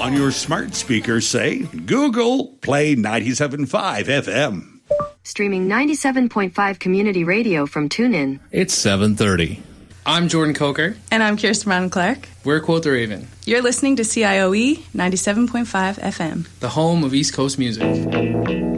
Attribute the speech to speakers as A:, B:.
A: On your smart speaker, say, Google, play 97.5 FM.
B: Streaming 97.5 community radio from TuneIn.
C: It's 7:30.
D: I'm Jordan Coker.
E: And I'm Kirsten Brown Clark.
D: We're Quote the Raven.
E: You're listening to CIOE 97.5 FM.
D: The home of East Coast music.